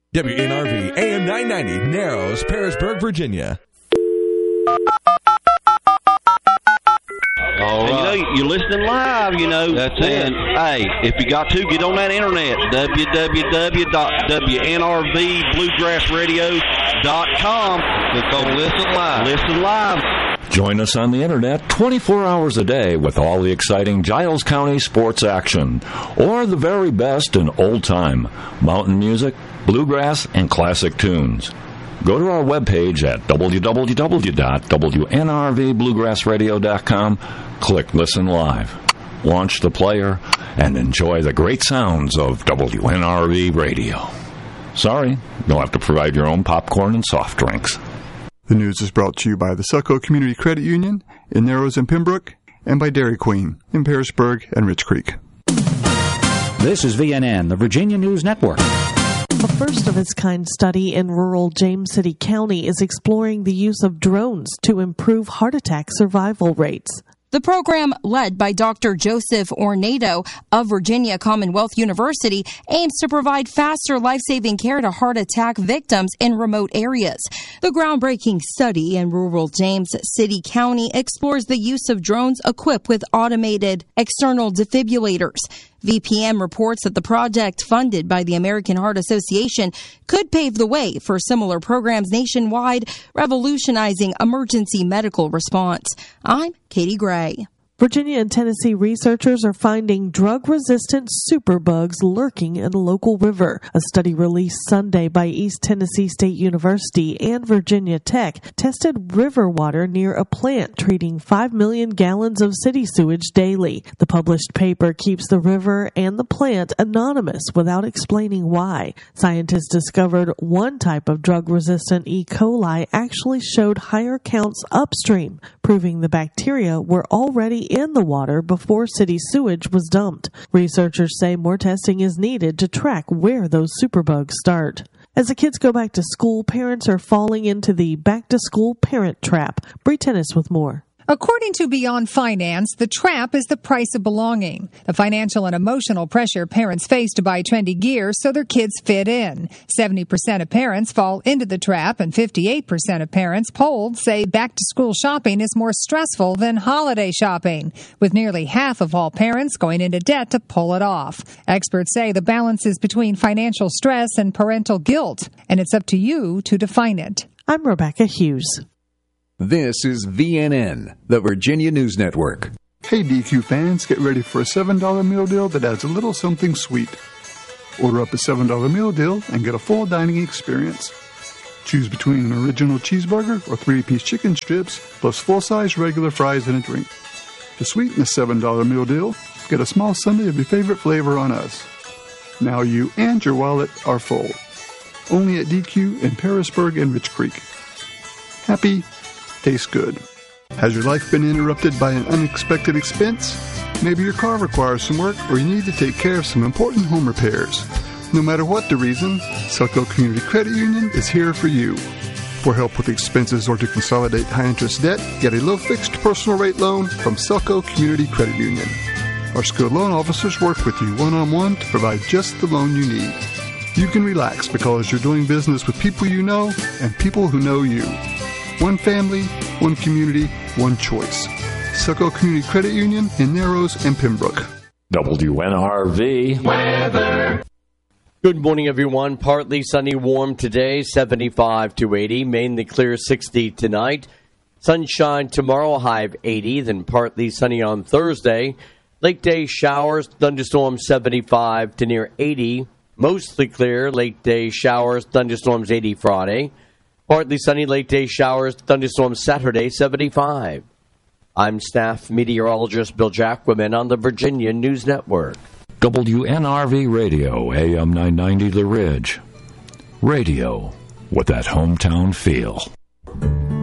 WNRV AM 990, Narrows, Parisburg, Virginia. All right. And, you're listening live, That's it. Hey, if you got to, get on that internet, www.wnrbluegrassradio.com. Click on Listen Live. Listen live. Join us on the internet 24 hours a day with all the exciting Giles County sports action, or the very best in old-time mountain music, bluegrass, and classic tunes. Go to our webpage at www.wnrvbluegrassradio.com, click Listen Live, launch the player, and enjoy the great sounds of WNRV Radio. Sorry, you'll have to provide your own popcorn and soft drinks. The news is brought to you by the Succo Community Credit Union in Narrows and Pembroke, and by Dairy Queen in Parisburg and Rich Creek. This is VNN, the Virginia News Network. A first-of-its-kind study in rural James City County is exploring the use of drones to improve heart attack survival rates. The program, led by Dr. Joseph Ornado of Virginia Commonwealth University, aims to provide faster life-saving care to heart attack victims in remote areas. The groundbreaking study in rural James City County explores the use of drones equipped with automated external defibrillators. VPM reports that the project, funded by the American Heart Association, could pave the way for similar programs nationwide, revolutionizing emergency medical response. I'm Katie Gray. Virginia and Tennessee researchers are finding drug-resistant superbugs lurking in a local river. A study released Sunday by East Tennessee State University and Virginia Tech tested river water near a plant treating 5 million gallons of city sewage daily. The published paper keeps the river and the plant anonymous without explaining why. Scientists discovered one type of drug-resistant E. coli actually showed higher counts upstream, proving the bacteria were already in the water before city sewage was dumped. Researchers say more testing is needed to track where those superbugs start. As the kids go back to school, parents are falling into the back-to-school parent trap. Bree Tennis with more. According to Beyond Finance, the trap is the price of belonging, the financial and emotional pressure parents face to buy trendy gear so their kids fit in. 70% of parents fall into the trap, and 58% of parents polled say back-to-school shopping is more stressful than holiday shopping, with nearly half of all parents going into debt to pull it off. Experts say the balance is between financial stress and parental guilt, and it's up to you to define it. I'm Rebecca Hughes. This is VNN, the Virginia News Network. Hey DQ fans, get ready for a $7 meal deal that adds a little something sweet. Order up a $7 meal deal and get a full dining experience. Choose between an original cheeseburger or 3-piece chicken strips, plus full-size regular fries and a drink. To sweeten the $7 meal deal, get a small sundae of your favorite flavor on us. Now you and your wallet are full. Only at DQ in Parisburg and Rich Creek. Happy, tastes good. Has your life been interrupted by an unexpected expense? Maybe your car requires some work, or you need to take care of some important home repairs. No matter what the reason, Succo Community Credit Union is here for you. For help with expenses or to consolidate high-interest debt, get a low-fixed personal rate loan from Succo Community Credit Union. Our skilled loan officers work with you one-on-one to provide just the loan you need. You can relax because you're doing business with people you know and people who know you. One family, one community, one choice. Succo Community Credit Union in Narrows and Pembroke. WNRV weather. Good morning, everyone. Partly sunny, warm today, 75 to 80. Mainly clear, 60 tonight. Sunshine tomorrow, high of 80. Then partly sunny on Thursday. Late day showers, thunderstorms, 75 to near 80. Mostly clear, late day showers, thunderstorms, 80 Friday. Partly sunny, late day showers, thunderstorms Saturday, 75. I'm staff meteorologist Bill Jacquemin on the Virginia News Network. WNRV Radio, AM 990 The Ridge. Radio with that hometown feel.